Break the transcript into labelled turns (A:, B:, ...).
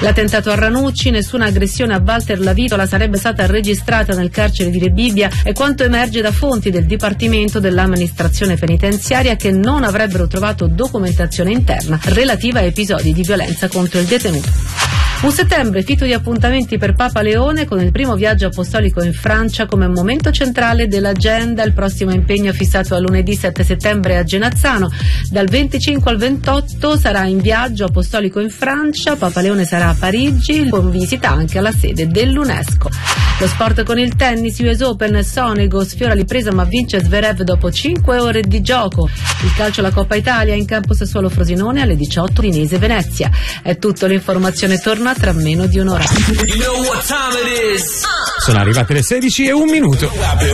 A: L'attentato a Ranucci, nessuna aggressione a Walter Lavitola sarebbe stata registrata nel carcere di Rebibbia, è quanto emerge da fonti del Dipartimento dell'Amministrazione Penitenziaria che non avrebbero trovato documentazione interna relativa a episodi di violenza contro il detenuto. Un settembre fitto di appuntamenti per Papa Leone, con il primo viaggio apostolico in Francia come momento centrale dell'agenda. Il prossimo impegno fissato a lunedì 7 settembre a Genazzano. Dal 25 al 28 sarà in viaggio apostolico in Francia. Papa Leone sarà a Parigi, con visita anche alla sede dell'UNESCO. Lo sport con il tennis, US Open, Sonego sfiora l'impresa ma vince Zverev dopo 5 ore di gioco. Il calcio alla Coppa Italia, in campo Sassuolo Frosinone alle 18, Udinese Venezia. È tutto, l'informazione torna tra meno di un'ora.
B: Sono arrivate le 16:01.